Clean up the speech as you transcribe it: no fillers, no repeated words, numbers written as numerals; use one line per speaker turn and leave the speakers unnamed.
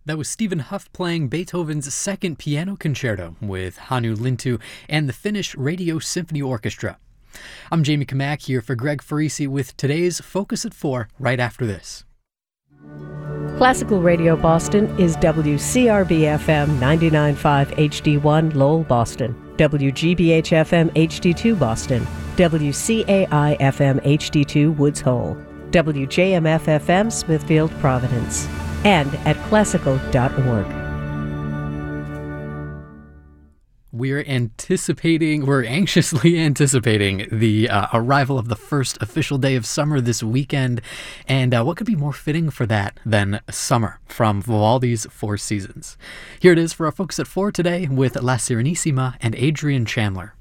That was Stephen Huff playing Beethoven's Second Piano Concerto with Hannu Lintu and the Finnish Radio Symphony Orchestra. I'm Jamie Kamak here for Greg Farisi with today's Focus at 4 right after this.
Classical Radio Boston is WCRB-FM 99.5 HD1 Lowell, Boston, WGBH-FM HD2 Boston, WCAI-FM HD2 Woods Hole, WJMF-FM Smithfield, Providence, and at classical.org.
We're anxiously anticipating the arrival of the first official day of summer this weekend. And what could be more fitting for that than summer from Vivaldi's Four Seasons? Here it is for our Focus at 4 today with La Serenissima and Adrian Chandler.